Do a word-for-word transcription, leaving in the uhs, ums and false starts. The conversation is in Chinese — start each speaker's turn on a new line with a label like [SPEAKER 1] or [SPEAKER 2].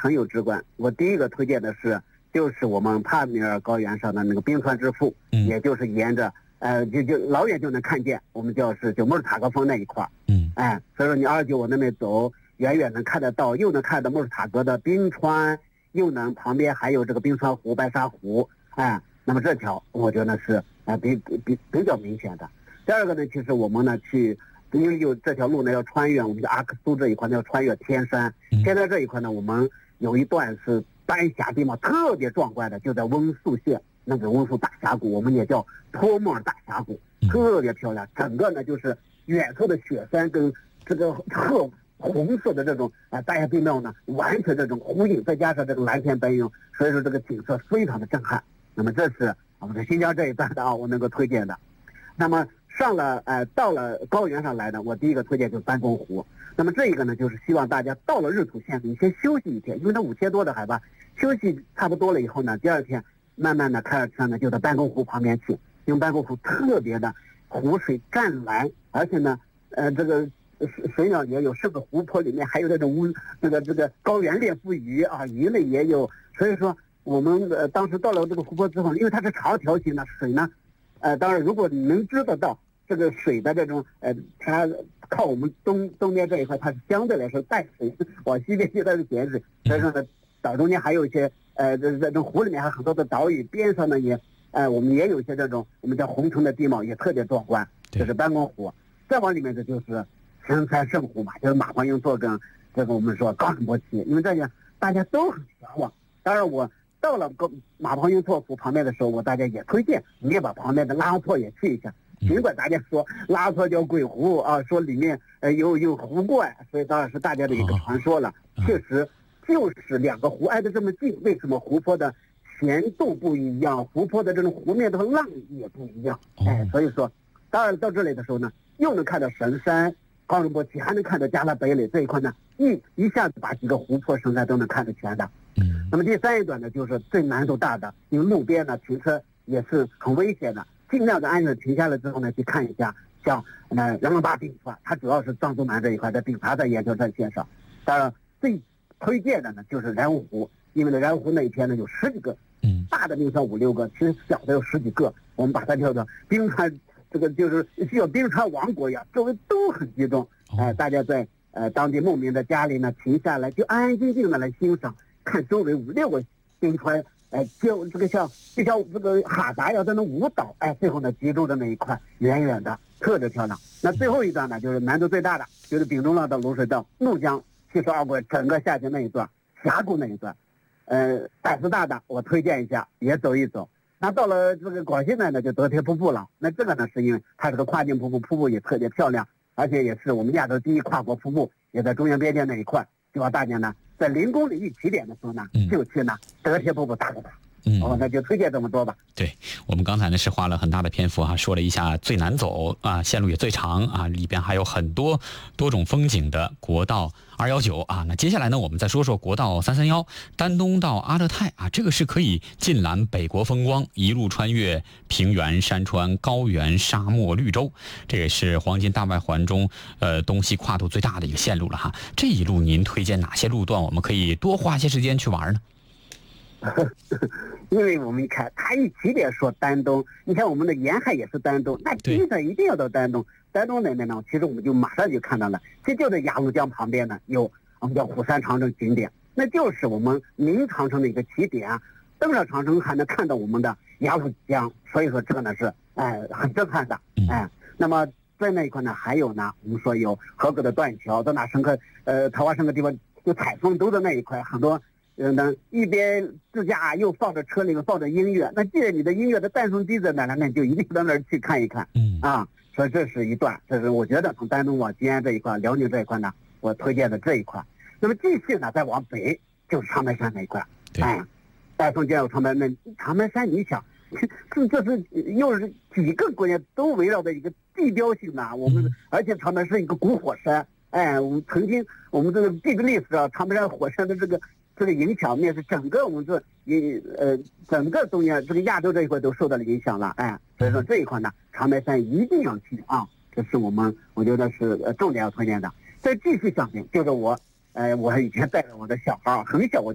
[SPEAKER 1] 很有直观。我第一个推荐的是，就是我们帕米尔高原上的那个冰川之父，
[SPEAKER 2] 嗯、
[SPEAKER 1] 也就是沿着呃就就老远就能看见，我们叫是就莫尔塔格峰那一块。
[SPEAKER 2] 嗯，
[SPEAKER 1] 哎，所以说你二十九往那边走，远远能看得到，又能看到莫尔塔格的冰川，又能旁边还有这个冰川湖、白沙湖，哎，那么这条我觉得是啊、呃、比比比较明显的。第二个呢，其实我们呢去。因为有这条路呢，要穿越我们的阿克苏这一块呢，要穿越天山。天山这一块呢，我们有一段是丹霞地貌，特别壮观的，就在温宿县那个温宿大峡谷，我们也叫托莫尔大峡谷，特别漂亮。整个呢就是远处的雪山跟这个褐红色的这种啊丹霞地貌呢，完全这种呼应，再加上这个蓝天白云，所以说这个景色非常的震撼。那么这是我们在新疆这一段的啊，我能够推荐的。那么上了呃到了高原上来的，我第一个推荐就是班公湖。那么这一个呢，就是希望大家到了日土县你先休息一天，因为它五千多的海拔，休息差不多了以后呢，第二天慢慢的开着车呢就到班公湖旁边去，因为班公湖特别的湖水湛蓝，而且呢呃这个水鸟也有，甚至湖泊里面还有这种乌这个这个高原猎腹鱼啊，鱼类也有。所以说我们呃当时到了这个湖泊之后，因为它是长条形的水呢，呃当然如果你能知得到这个水的这种呃，它靠我们东东边这一块，它是相对来说淡水，往西边去它是咸水。所以说呢，岛中间还有一些呃，这这种湖里面还有很多的岛屿，边上呢也呃，我们也有一些这种我们叫红橙的地貌，也特别壮观。这是班公湖。再往里面的就是神山圣湖嘛，就是马黄英做跟这个我们说冈仁波齐，因为这些大家都很向往。当然我到了个马黄英措湖旁边的时候，我大家也推荐你也把旁边的拉措也去一下。尽管大家说拉措叫鬼湖啊，说里面呃有有湖怪，所以当然是大家的一个传说了。确实就是两个湖挨得这么近，为什么湖泊的咸度不一样，湖泊的这种湖面的浪也不一样？哎，所以说，当然到这里的时候呢，又能看到神山、冈仁波齐，还能看到加拉北岭这一块呢，一一下子把几个湖泊、神山都能看得全的。
[SPEAKER 2] 嗯。
[SPEAKER 1] 那么第三一段呢，就是最难度大的，因为路边呢停车也是很危险的。尽量的安全停下来之后呢，去看一下像呃人龙坝冰川，它主要是藏族南这一块的冰川在研究战线上。当然最推荐的呢就是然乌湖，因为呢然乌湖那一片呢有十几个，
[SPEAKER 2] 嗯，
[SPEAKER 1] 大的冰川五六个，其实小的有十几个，我们把它叫做冰川，这个就是像冰川王国一样，周围都很集中。哎、呃，大家在呃当地牧民的家里呢停下来，就安安静静的来欣赏，看周围五六个冰川。哎，就这个像就像这个哈达要在那舞蹈，哎，最后呢集中的那一块，远远的特别漂亮。那最后一段呢，就是难度最大的，就是丙中浪到卤水到怒江七十二国整个下去那一段峡谷那一段，呃，胆子大的我推荐一下，也走一走。那到了这个广西呢，呢就德铁瀑布了。那这个呢是因为它是个跨境瀑布，瀑布也特别漂亮，而且也是我们亚洲第一跨国瀑布，也在中原边界那一块。希望大家呢，在零公里一起点的时候呢，
[SPEAKER 2] 嗯、
[SPEAKER 1] 就去呢德铁瀑布打个打。
[SPEAKER 2] 嗯，
[SPEAKER 1] 哦，那就推荐这么多吧。
[SPEAKER 2] 对，我们刚才呢是花了很大的篇幅哈，说了一下最难走啊，线路也最长啊，里边还有很多多种风景的国道二一九啊。那接下来呢，我们再说说国道三三一，丹东到阿勒泰啊，这个是可以尽览北国风光，一路穿越平原、山川、高原、沙漠、绿洲，这也是黄金大外环中呃东西跨度最大的一个线路了哈。这一路您推荐哪些路段，我们可以多花些时间去玩呢？
[SPEAKER 1] 因为我们一看，他一起点说丹东，你看我们的沿海也是丹东，那基本一定要到丹东。丹东那边呢，其实我们就马上就看到了，这就在鸭绿江旁边呢，有我们叫虎山长城景点，那就是我们明长城的一个起点啊。登上长城还能看到我们的鸭绿江，所以说这个呢是哎很震撼的哎。那么在那一块呢，还有呢，我们说有合格的断桥，到那深刻呃桃花深刻地方，就采风都在那一块，很多。嗯，一边自驾又放着车里面放着音乐，那既然你的音乐的伴奏机在那儿，那你就一定到那儿去看一看。嗯啊，所以这是一段，这是我觉得从丹东往吉安这一块、辽宁这一块呢，我推荐的这一块。那么继续呢，再往北就是长白山那一块。哎，再从吉安到长白那长白山，你想，这这是又是几个国家都围绕的一个地标性的，我们、嗯、而且长白是一个古火山。哎，我们曾经我们这个这个历史啊，长白山火山的这个。这个影响面是整个我们这一呃整个东亚这个亚洲这一块都受到了影响了，哎，所以说这一块呢，长白山一定要去啊，这是我们我觉得是呃重点要推荐的。再继续上面，就是我呃我以前带着我的小孩很小我。